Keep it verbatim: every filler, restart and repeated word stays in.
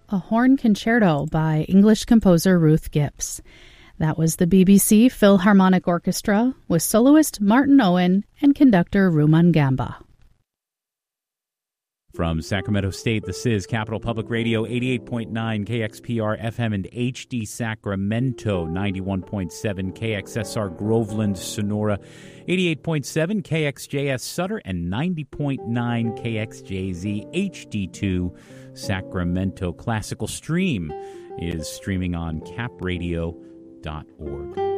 a horn concerto by English composer Ruth Gibbs. That was the B B C Philharmonic Orchestra with soloist Martin Owen and conductor Ruman Gamba. From Sacramento State, this is Capital Public Radio, eighty-eight point nine K X P R F M and H D Sacramento, ninety-one point seven K X S R Groveland, Sonora, eighty-eight point seven K X J S Sutter, and ninety point nine K X J Z H D two Sacramento. Classical Stream is streaming on cap radio dot org.